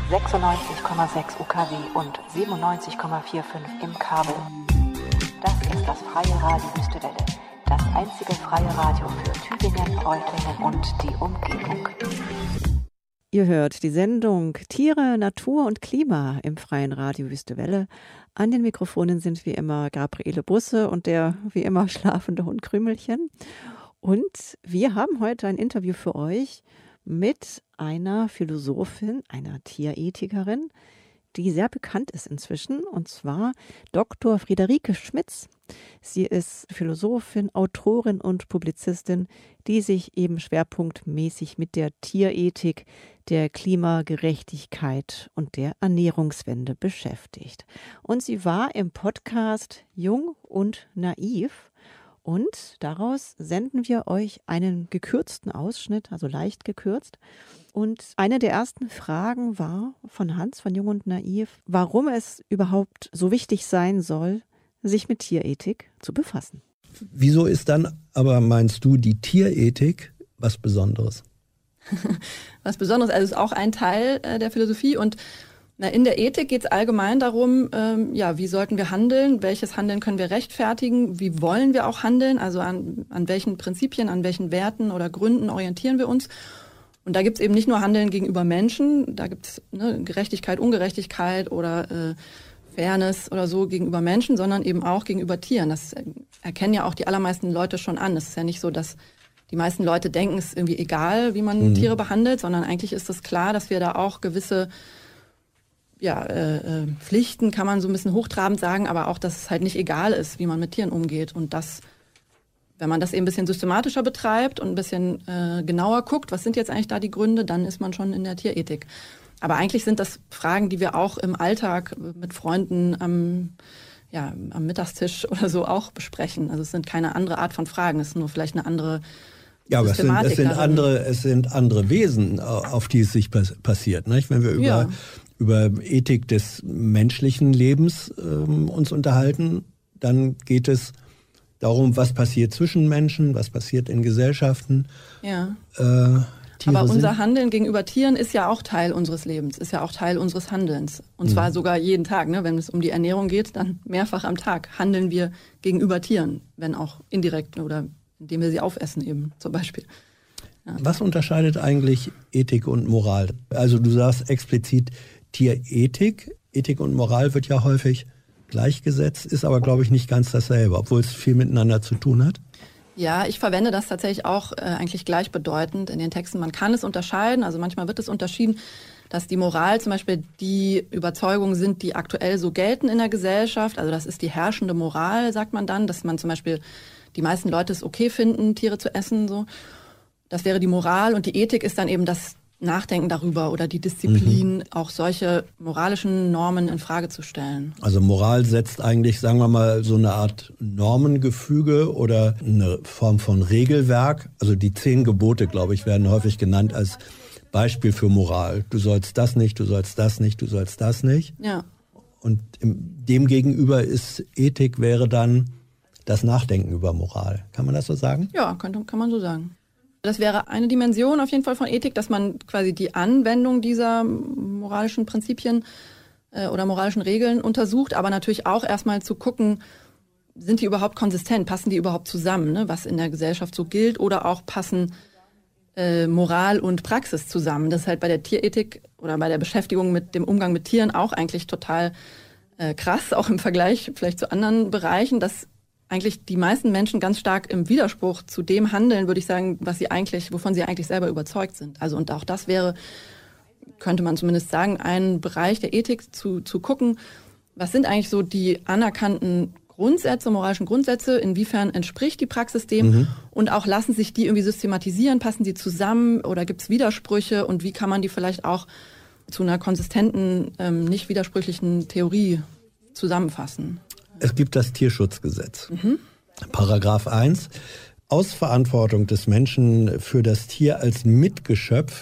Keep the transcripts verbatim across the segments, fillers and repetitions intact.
sechsundneunzig Komma sechs U K W und siebenundneunzig Komma fünfundvierzig im Kabel. Das ist das Freie Radio Wüstewelle, das einzige freie Radio für Tübingen, Reutlingen und die Umgebung. Ihr hört die Sendung Tiere, Natur und Klima im Freien Radio Wüstewelle. An den Mikrofonen sind wie immer Gabriele Busse und der wie immer schlafende Hund Krümelchen. Und wir haben heute ein Interview für euch mit einer Philosophin, einer Tierethikerin, die sehr bekannt ist inzwischen, und zwar Doktor Friederike Schmitz. Sie ist Philosophin, Autorin und Publizistin, die sich eben schwerpunktmäßig mit der Tierethik, der Klimagerechtigkeit und der Ernährungswende beschäftigt. Und sie war im Podcast Jung und Naiv. Und daraus senden wir euch einen gekürzten Ausschnitt, also leicht gekürzt. Und eine der ersten Fragen war von Hans von Jung und Naiv, warum es überhaupt so wichtig sein soll, sich mit Tierethik zu befassen. Wieso ist dann aber, meinst du, die Tierethik was Besonderes? Was Besonderes, also es ist auch ein Teil äh, der Philosophie und na, in der Ethik geht es allgemein darum, ähm, ja, wie sollten wir handeln, welches Handeln können wir rechtfertigen, wie wollen wir auch handeln, also an, an welchen Prinzipien, an welchen Werten oder Gründen orientieren wir uns. Und da gibt es eben nicht nur Handeln gegenüber Menschen, da gibt es ne, Gerechtigkeit, Ungerechtigkeit oder äh, Fairness oder so gegenüber Menschen, sondern eben auch gegenüber Tieren. Das erkennen ja auch die allermeisten Leute schon an. Es ist ja nicht so, dass die meisten Leute denken, es ist irgendwie egal, wie man mhm. Tiere behandelt, sondern eigentlich ist es klar, dass wir da auch gewisse ja, äh, Pflichten, kann man so ein bisschen hochtrabend sagen, aber auch, dass es halt nicht egal ist, wie man mit Tieren umgeht. Und das, wenn man das eben ein bisschen systematischer betreibt und ein bisschen äh, genauer guckt, was sind jetzt eigentlich da die Gründe, dann ist man schon in der Tierethik. Aber eigentlich sind das Fragen, die wir auch im Alltag mit Freunden am, ja, am Mittagstisch oder so auch besprechen. Also es sind keine andere Art von Fragen, es ist nur vielleicht eine andere Ja, aber es sind, es, sind andere, es sind andere Wesen, auf die es sich passiert. Nicht? Wenn wir über, ja. über Ethik des menschlichen Lebens ähm, uns unterhalten, dann geht es darum, was passiert zwischen Menschen, was passiert in Gesellschaften. Ja. Äh, Aber unser Handeln gegenüber Tieren ist ja auch Teil unseres Lebens, ist ja auch Teil unseres Handelns. Und zwar mhm. sogar jeden Tag. Ne? Wenn es um die Ernährung geht, dann mehrfach am Tag handeln wir gegenüber Tieren, wenn auch indirekt oder indem wir sie aufessen eben zum Beispiel. Ja. Was unterscheidet eigentlich Ethik und Moral? Also du sagst explizit Tierethik. Ethik und Moral wird ja häufig gleichgesetzt, ist aber, glaube ich, nicht ganz dasselbe, obwohl es viel miteinander zu tun hat. Ja, ich verwende das tatsächlich auch äh, eigentlich gleichbedeutend in den Texten. Man kann es unterscheiden, also manchmal wird es unterschieden, dass die Moral zum Beispiel die Überzeugungen sind, die aktuell so gelten in der Gesellschaft. Also das ist die herrschende Moral, sagt man dann, dass man zum Beispiel die meisten Leute es okay finden, Tiere zu essen. So. Das wäre die Moral und die Ethik ist dann eben das Nachdenken darüber oder die Disziplin, mhm. auch solche moralischen Normen in Frage zu stellen. Also Moral setzt eigentlich, sagen wir mal, so eine Art Normengefüge oder eine Form von Regelwerk. Also die zehn Gebote, glaube ich, werden häufig genannt als Beispiel für Moral. Du sollst das nicht, du sollst das nicht, du sollst das nicht. Ja. Und dem gegenüber ist Ethik wäre dann das Nachdenken über Moral. Kann man das so sagen? Ja, kann, kann man so sagen. Das wäre eine Dimension auf jeden Fall von Ethik, dass man quasi die Anwendung dieser moralischen Prinzipien äh, oder moralischen Regeln untersucht, aber natürlich auch erstmal zu gucken, sind die überhaupt konsistent, passen die überhaupt zusammen, ne, was in der Gesellschaft so gilt, oder auch passen äh, Moral und Praxis zusammen. Das ist halt bei der Tierethik oder bei der Beschäftigung mit dem Umgang mit Tieren auch eigentlich total äh, krass, auch im Vergleich vielleicht zu anderen Bereichen, dass eigentlich die meisten Menschen ganz stark im Widerspruch zu dem handeln, würde ich sagen, was sie eigentlich, wovon sie eigentlich selber überzeugt sind. Also und auch das wäre, könnte man zumindest sagen, ein Bereich der Ethik zu, zu gucken, was sind eigentlich so die anerkannten Grundsätze, moralischen Grundsätze, inwiefern entspricht die Praxis dem mhm. und auch lassen sich die irgendwie systematisieren, passen die zusammen oder gibt es Widersprüche und wie kann man die vielleicht auch zu einer konsistenten, ähm, nicht widersprüchlichen Theorie zusammenfassen. Es gibt das Tierschutzgesetz. Mhm. Paragraph eins. Aus Verantwortung des Menschen für das Tier als Mitgeschöpf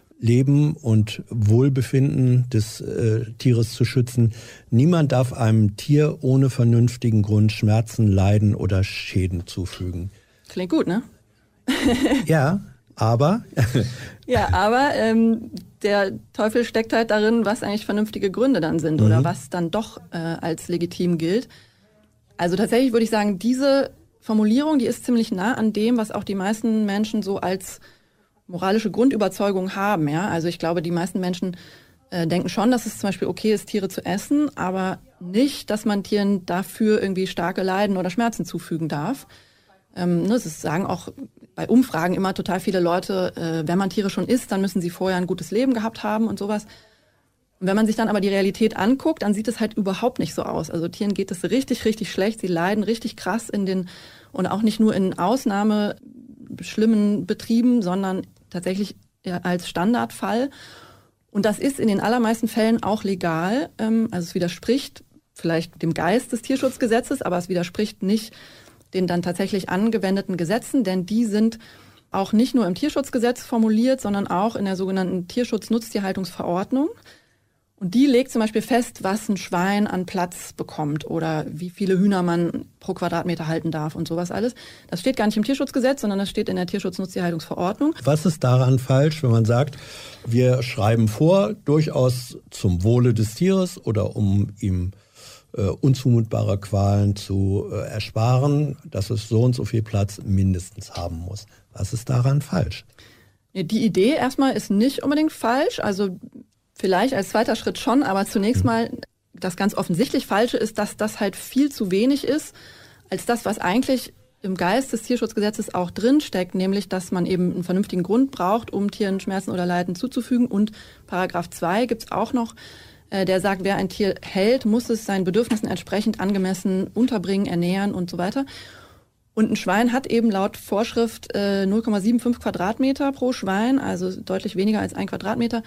Leben und Wohlbefinden des äh, Tieres zu schützen. Niemand darf einem Tier ohne vernünftigen Grund Schmerzen, Leiden oder Schäden zufügen. Klingt gut, ne? Ja, Aber? Ja, aber ähm, der Teufel steckt halt darin, was eigentlich vernünftige Gründe dann sind, mhm, oder was dann doch äh, als legitim gilt. Also tatsächlich würde ich sagen, diese Formulierung, die ist ziemlich nah an dem, was auch die meisten Menschen so als moralische Grundüberzeugung haben. Ja? Also ich glaube, die meisten Menschen äh, denken schon, dass es zum Beispiel okay ist, Tiere zu essen, aber nicht, dass man Tieren dafür irgendwie starke Leiden oder Schmerzen zufügen darf. Ähm, ne, das sagen auch bei Umfragen immer total viele Leute, äh, wenn man Tiere schon isst, dann müssen sie vorher ein gutes Leben gehabt haben und sowas. Und wenn man sich dann aber die Realität anguckt, dann sieht es halt überhaupt nicht so aus. Also Tieren geht es richtig, richtig schlecht. Sie leiden richtig krass in den, und auch nicht nur in Ausnahme schlimmen Betrieben, sondern tatsächlich als Standardfall. Und das ist in den allermeisten Fällen auch legal. Ähm, also es widerspricht vielleicht dem Geist des Tierschutzgesetzes, aber es widerspricht nicht den dann tatsächlich angewendeten Gesetzen, denn die sind auch nicht nur im Tierschutzgesetz formuliert, sondern auch in der sogenannten Tierschutz-Nutztierhaltungsverordnung. Und die legt zum Beispiel fest, was ein Schwein an Platz bekommt oder wie viele Hühner man pro Quadratmeter halten darf und sowas alles. Das steht gar nicht im Tierschutzgesetz, sondern das steht in der Tierschutz-Nutztierhaltungsverordnung. Was ist daran falsch, wenn man sagt, wir schreiben vor, durchaus zum Wohle des Tieres oder um ihm äh, unzumutbare Qualen zu äh, ersparen, dass es so und so viel Platz mindestens haben muss. Was ist daran falsch? Die Idee erstmal ist nicht unbedingt falsch, also vielleicht als zweiter Schritt schon, aber zunächst mal das ganz offensichtlich Falsche ist, dass das halt viel zu wenig ist, als das, was eigentlich im Geist des Tierschutzgesetzes auch drinsteckt, nämlich, dass man eben einen vernünftigen Grund braucht, um Tieren Schmerzen oder Leiden zuzufügen. Und Paragraph zwei gibt's auch noch, äh, der sagt, wer ein Tier hält, muss es seinen Bedürfnissen entsprechend angemessen unterbringen, ernähren und so weiter. Und ein Schwein hat eben laut Vorschrift äh, null Komma fünfundsiebzig Quadratmeter pro Schwein, also deutlich weniger als ein Quadratmeter,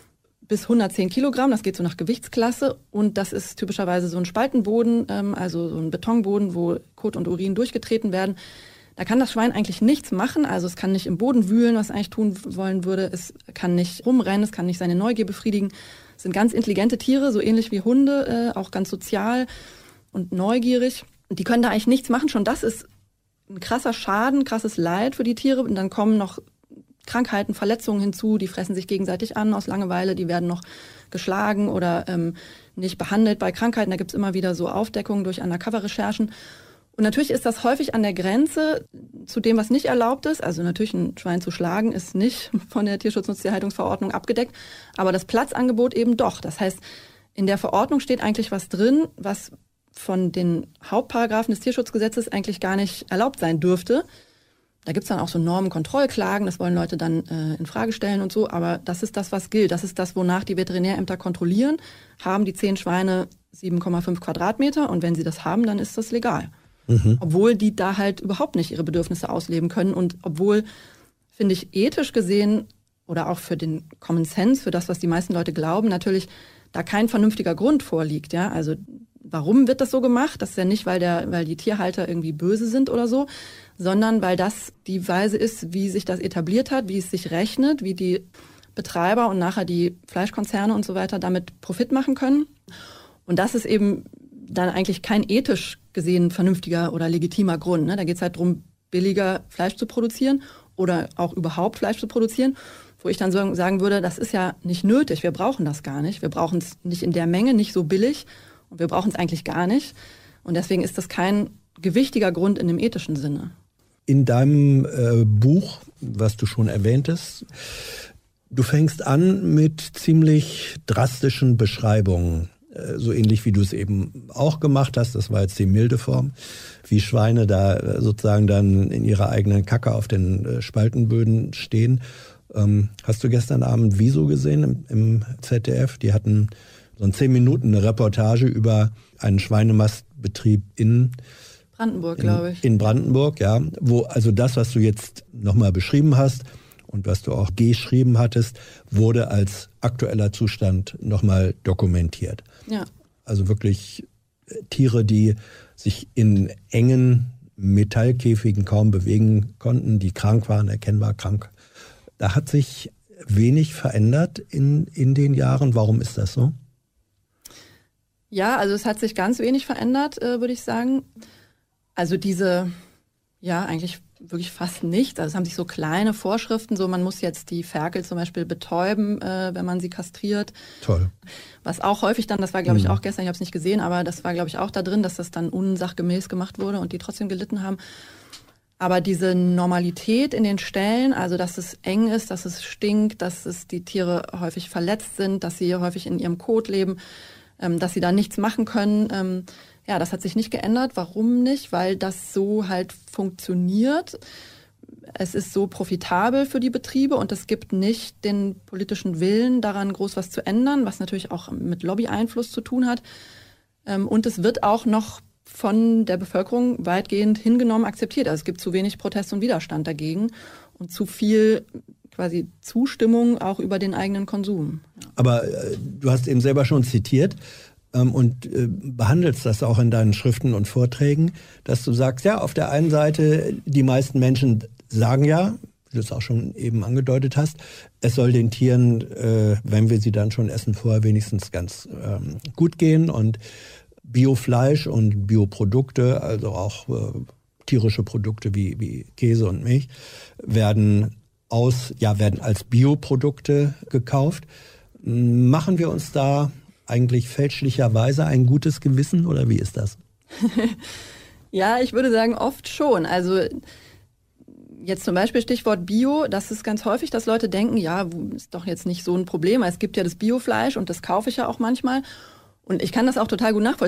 bis hundertzehn Kilogramm, das geht so nach Gewichtsklasse, und das ist typischerweise so ein Spaltenboden, ähm, also so ein Betonboden, wo Kot und Urin durchgetreten werden. Da kann das Schwein eigentlich nichts machen, also es kann nicht im Boden wühlen, was es eigentlich tun wollen würde, es kann nicht rumrennen, es kann nicht seine Neugier befriedigen. Es sind ganz intelligente Tiere, so ähnlich wie Hunde, äh, auch ganz sozial und neugierig. Und die können da eigentlich nichts machen, schon das ist ein krasser Schaden, krasses Leid für die Tiere, und dann kommen noch Krankheiten, Verletzungen hinzu, die fressen sich gegenseitig an aus Langeweile, die werden noch geschlagen oder ähm, nicht behandelt bei Krankheiten. Da gibt's immer wieder so Aufdeckungen durch Undercover-Recherchen. Und natürlich ist das häufig an der Grenze zu dem, was nicht erlaubt ist. Also natürlich ein Schwein zu schlagen ist nicht von der Tierschutz-Nutztierhaltungsverordnung abgedeckt, aber das Platzangebot eben doch. Das heißt, in der Verordnung steht eigentlich was drin, was von den Hauptparagraphen des Tierschutzgesetzes eigentlich gar nicht erlaubt sein dürfte. Da gibt's dann auch so Normenkontrollklagen, das wollen Leute dann äh, in Frage stellen und so, aber das ist das, was gilt. Das ist das, wonach die Veterinärämter kontrollieren. Haben die zehn Schweine sieben Komma fünf Quadratmeter, und wenn sie das haben, dann ist das legal. Mhm. Obwohl die da halt überhaupt nicht ihre Bedürfnisse ausleben können, und obwohl, finde ich, ethisch gesehen oder auch für den Common Sense, für das, was die meisten Leute glauben, natürlich da kein vernünftiger Grund vorliegt. Ja, also warum wird das so gemacht? Das ist ja nicht, weil der, weil die Tierhalter irgendwie böse sind oder so, sondern weil das die Weise ist, wie sich das etabliert hat, wie es sich rechnet, wie die Betreiber und nachher die Fleischkonzerne und so weiter damit Profit machen können. Und das ist eben dann eigentlich kein ethisch gesehen vernünftiger oder legitimer Grund. Ne? Da geht es halt darum, billiger Fleisch zu produzieren oder auch überhaupt Fleisch zu produzieren, wo ich dann so sagen würde, das ist ja nicht nötig, wir brauchen das gar nicht. Wir brauchen es nicht in der Menge, nicht so billig, und wir brauchen es eigentlich gar nicht. Und deswegen ist das kein gewichtiger Grund in dem ethischen Sinne. In deinem äh, Buch, was du schon erwähntest, du fängst an mit ziemlich drastischen Beschreibungen, äh, so ähnlich wie du es eben auch gemacht hast, das war jetzt die milde Form, wie Schweine da äh, sozusagen dann in ihrer eigenen Kacke auf den äh, Spaltenböden stehen. Ähm, hast du gestern Abend Wieso gesehen im, im Z D F? Die hatten so in zehn Minuten eine Reportage über einen Schweinemastbetrieb in Brandenburg, glaube ich. In Brandenburg, ja. Wo also das, was du jetzt nochmal beschrieben hast und was du auch geschrieben hattest, wurde als aktueller Zustand nochmal dokumentiert. Ja. Also wirklich Tiere, die sich in engen Metallkäfigen kaum bewegen konnten, die krank waren, erkennbar krank. Da hat sich wenig verändert in, in den Jahren. Warum ist das so? Ja, also es hat sich ganz wenig verändert, äh, würde ich sagen. Also diese, ja, eigentlich wirklich fast nichts. Also es haben sich so kleine Vorschriften, so man muss jetzt die Ferkel zum Beispiel betäuben, äh, wenn man sie kastriert. Toll. Was auch häufig dann, das war glaube ich Mhm. auch gestern, ich habe es nicht gesehen, aber das war glaube ich auch da drin, dass das dann unsachgemäß gemacht wurde und die trotzdem gelitten haben. Aber diese Normalität in den Ställen, also dass es eng ist, dass es stinkt, dass es die Tiere häufig verletzt sind, dass sie häufig in ihrem Kot leben, ähm, dass sie da nichts machen können, ähm, ja, das hat sich nicht geändert. Warum nicht? Weil das so halt funktioniert. Es ist so profitabel für die Betriebe und es gibt nicht den politischen Willen, daran groß was zu ändern, was natürlich auch mit Lobby-Einfluss zu tun hat. Und es wird auch noch von der Bevölkerung weitgehend hingenommen, akzeptiert. Also es gibt zu wenig Protest und Widerstand dagegen und zu viel quasi Zustimmung auch über den eigenen Konsum. Aber äh, du hast eben selber schon zitiert, und äh, behandelst das auch in deinen Schriften und Vorträgen, dass du sagst, ja, auf der einen Seite, die meisten Menschen sagen ja, wie du es auch schon eben angedeutet hast, es soll den Tieren, äh, wenn wir sie dann schon essen, vorher wenigstens ganz ähm, gut gehen und Biofleisch und Bioprodukte, also auch äh, tierische Produkte wie, wie Käse und Milch, werden aus, ja, werden als Bioprodukte gekauft. Machen wir uns da eigentlich fälschlicherweise ein gutes Gewissen oder wie ist das? Ja, ich würde sagen, oft schon. Also jetzt zum Beispiel Stichwort Bio, das ist ganz häufig, dass Leute denken, ja, ist doch jetzt nicht so ein Problem. Es gibt ja das Biofleisch und das kaufe ich ja auch manchmal. Und ich kann das auch total gut nachvollziehen.